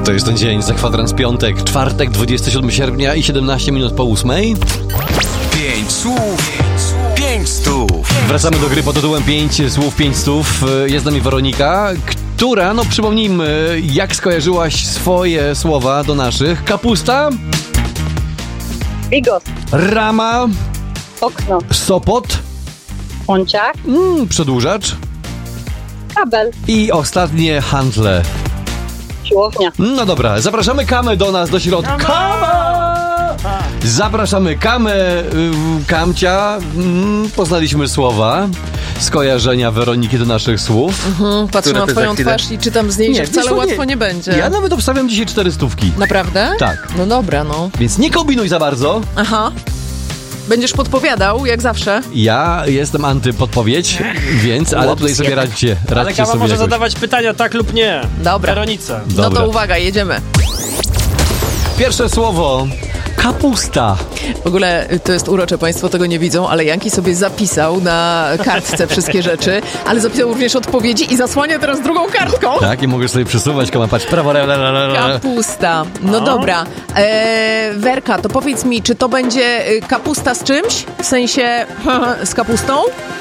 To jest ten dzień, za kwadrans piątek, czwartek, 27 sierpnia i 17 minut po 8. 5 słów, 5 stów. Wracamy do gry pod tytułem 5 słów, 5 stów. Jest z nami Weronika, która, no przypomnijmy, jak skojarzyłaś swoje słowa do naszych. Kapusta. Bigos. Rama. Okno. Sopot. Pąciak. Przedłużacz. Kabel. I ostatnie handle. Siłownia. No dobra, zapraszamy Kamę do nas, do środka. Kama! Zapraszamy Kamę, Kamcia. Poznaliśmy słowa, skojarzenia Weroniki do naszych słów. Patrzę na twoją twarz i czytam z niej, że wcale łatwo nie będzie. Ja nawet obstawiam dzisiaj 400. Naprawdę? Tak. No dobra, no. Więc nie kombinuj za bardzo. Aha. Będziesz podpowiadał, jak zawsze. Ja jestem antypodpowiedź, więc, ale tutaj sobie radźcie. Ale Kama może zadawać pytania tak lub nie. Dobra. Weronice. Dobra. No to uwaga, jedziemy. Pierwsze słowo. Kapusta. W ogóle to jest urocze, państwo tego nie widzą, ale Janki sobie zapisał na kartce wszystkie rzeczy, ale zapisał również odpowiedzi i zasłania teraz drugą kartką. Tak, i mogę sobie przesuwać, Kama, patrz, prawo, Kapusta. No dobra. Werka, to powiedz mi, czy to będzie kapusta z czymś? W sensie z kapustą?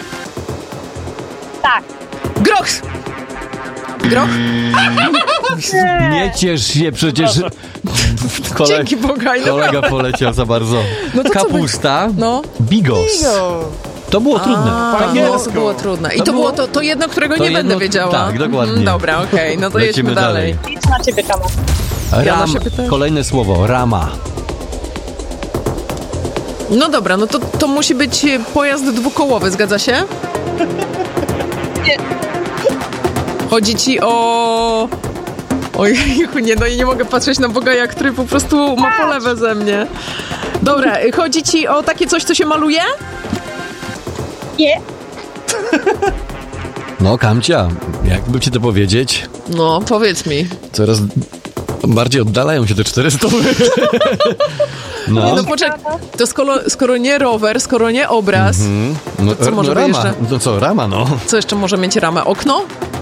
Tak. Groch! Groch? Nie ciesz się, przecież Dzięki Boga, kolega poleciał za bardzo. No to co kapusta, No. bigos. To było trudne. No, to było trudne. I to było to jedno, którego to nie jedno, będę wiedziała. tak, dokładnie. Dobra, okej, no to Lecimy jedźmy dalej. Nic na ciebie, Kama. Jana się pyta. Kolejne słowo, rama. No dobra, no to musi być pojazd dwukołowy, zgadza się? Nie. Chodzi ci o... Ojejku, nie mogę patrzeć na Bogaja, który po prostu ma polewę ze mnie. Dobra, chodzi ci o takie coś, co się maluje? Nie. No, Kamcia, jakby ci to powiedzieć, No, powiedz mi. coraz bardziej oddalają się te 400. No. Nie, no poczekaj, to skoro nie rower, skoro nie obraz, No, co może być rama. jeszcze? No co, rama, no. co jeszcze może mieć ramę? Okno?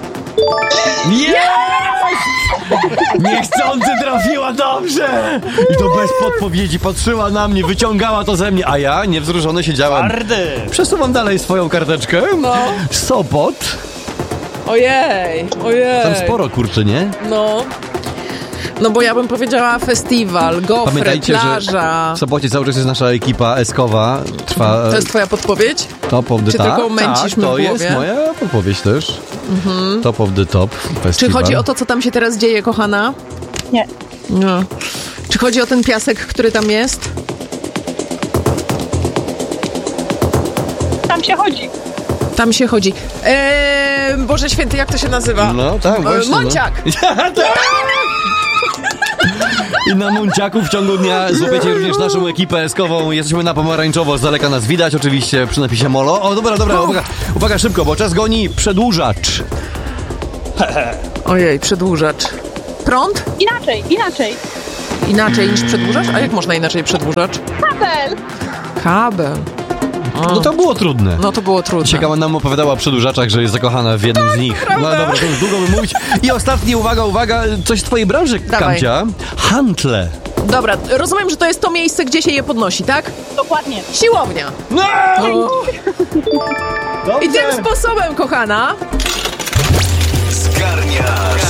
Niechcący trafiła dobrze! I to bez podpowiedzi, patrzyła na mnie, wyciągała to ze mnie, a ja niewzruszony siedziałem. Twardy. Przesuwam dalej swoją karteczkę. No. Sopot. Ojej. Tam sporo, kurczę, nie? No bo ja bym powiedziała festiwal, gofry, Pamiętajcie, plaża. że w Sopocie cały czas jest nasza ekipa eskowa. Trwa To jest twoja podpowiedź? Top of the Czy Top. tylko męcisz mnie to w jest głowie? moja podpowiedź też. Top of the Top festiwal. Czy chodzi o to, co tam się teraz dzieje, kochana? Nie. No. Czy chodzi o ten piasek, który tam jest? Tam się chodzi. Tam się chodzi. Boże Święty, jak to się nazywa? No tak, właśnie. Monciak! No. I na Monciaku w ciągu dnia złapiecie również naszą ekipę eskową. Jesteśmy na pomarańczowo, z daleka nas widać oczywiście przy napisie Molo. O, dobra, uwaga, szybko, bo czas goni. Przedłużacz. Ojej, przedłużacz. Prąd? Inaczej. Inaczej niż przedłużacz? A jak można inaczej przedłużacz? Kabel. Kabel. No to było trudne. No to było trudne. Ciekawa nam opowiadała o przedłużaczach, że jest zakochana w jednym z nich. prawda. No dobra, to już długo by mówić. I ostatni, uwaga, coś z twojej branży, Dawaj. Kamcia. Handle. Dobra, rozumiem, że to jest to miejsce, gdzie się je podnosi, tak? Dokładnie. Siłownia. No! I tym sposobem, kochana, Zgarniasz.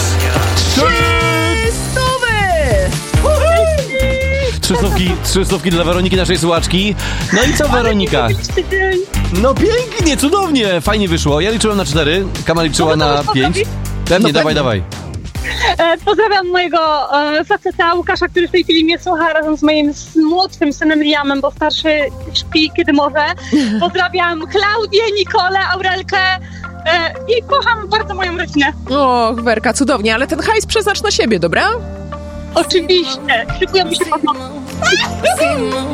300 dla Weroniki, naszej słuchaczki. No i co, Weronika? No pięknie, cudownie, fajnie wyszło. Ja liczyłem na 4, Kama liczyła na 5. Pewnie, dawaj. Pozdrawiam mojego faceta Łukasza, który w tej chwili mnie słucha razem z moim młodszym synem Liamem, bo starszy śpi kiedy może. Pozdrawiam Klaudię, Nikolę, Aurelkę i kocham bardzo moją rodzinę. O, Werka, cudownie, ale ten hajs przeznacz na siebie, dobra? Oczywiście. Szykujemy się po